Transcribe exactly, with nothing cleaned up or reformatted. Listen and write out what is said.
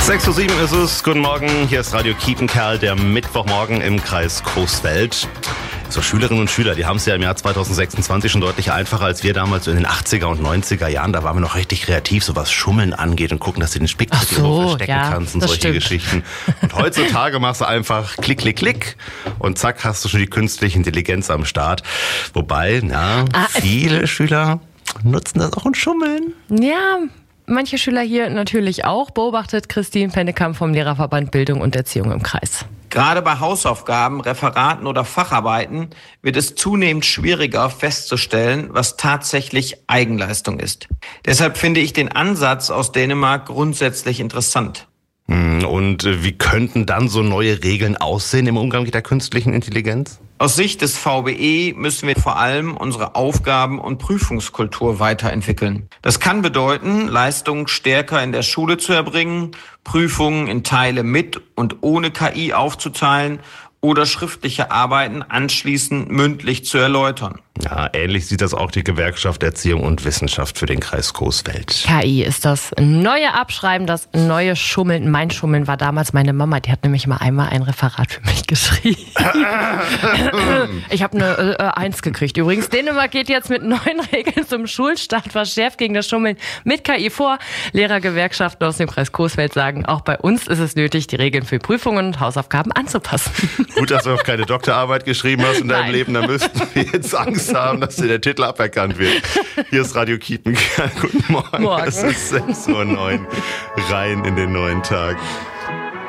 sechs Uhr sieben ist es. Guten Morgen, hier ist Radio Kiepenkerl, der Mittwochmorgen im Kreis Coesfeld. So, Schülerinnen und Schüler, die haben es ja im Jahr zwanzig sechsundzwanzig schon deutlich einfacher als wir damals in den achtziger und neunziger Jahren. Da waren wir noch richtig kreativ, so was Schummeln angeht und gucken, dass du den Spickzettel so, verstecken ja, kannst und solche stimmt. Geschichten. Und heutzutage machst du einfach klick, klick, klick und zack, hast du schon die künstliche Intelligenz am Start. Wobei, na, Ah, viele Schüler nutzen das auch und schummeln. Ja, manche Schüler hier natürlich auch, beobachtet Christine Pennekamp vom Lehrerverband Bildung und Erziehung im Kreis. Gerade bei Hausaufgaben, Referaten oder Facharbeiten wird es zunehmend schwieriger festzustellen, was tatsächlich Eigenleistung ist. Deshalb finde ich den Ansatz aus Dänemark grundsätzlich interessant. Und wie könnten dann so neue Regeln aussehen im Umgang mit der künstlichen Intelligenz? Aus Sicht des V B E müssen wir vor allem unsere Aufgaben- und Prüfungskultur weiterentwickeln. Das kann bedeuten, Leistungen stärker in der Schule zu erbringen, Prüfungen in Teile mit und ohne K I aufzuteilen oder schriftliche Arbeiten anschließend mündlich zu erläutern. Ja, ähnlich sieht das auch die Gewerkschaft Erziehung und Wissenschaft für den Kreis Coesfeld. K I ist das neue Abschreiben, das neue Schummeln. Mein Schummeln war damals meine Mama, die hat nämlich mal einmal ein Referat für mich geschrieben. Ich habe eine äh, Eins gekriegt. Übrigens, Dänemark geht jetzt mit neuen Regeln zum Schulstart verschärft gegen das Schummeln mit K I vor. Lehrergewerkschaften aus dem Kreis Coesfeld sagen, auch bei uns ist es nötig, die Regeln für Prüfungen und Hausaufgaben anzupassen. Gut, dass du auf keine Doktorarbeit geschrieben hast in deinem Nein. Leben, da müssten wir jetzt Angst haben, dass dir der Titel aberkannt wird. Hier ist Radio Kiepenkerl. Guten Morgen. Morgen. Es ist sechs Uhr neun. Rein in den neuen Tag.